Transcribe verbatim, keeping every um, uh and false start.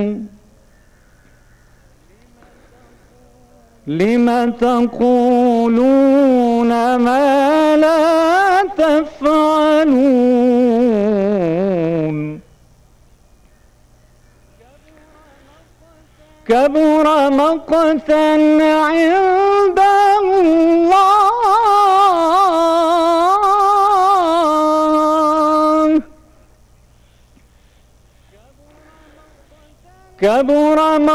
لم تقولون ما لا تفعلون كبر مقتا عند الله كبر